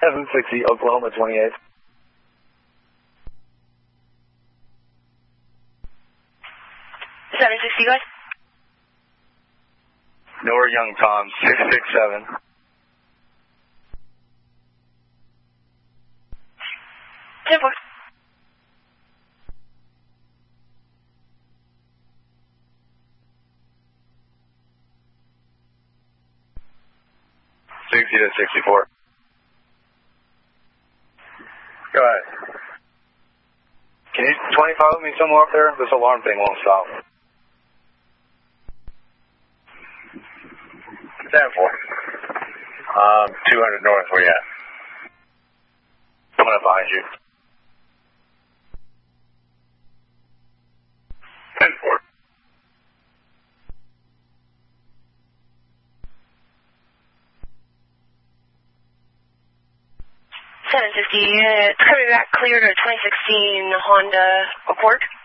760 Oklahoma 28. 760, guys. Nora Young Tom 667. 10-4. To 64. Go ahead. Can you 25 with me somewhere up there? This alarm thing won't stop. 10-4. 200 north, where you at? Coming up behind you. 10-4. 750, it's coming back clear to 2016 Honda Accord.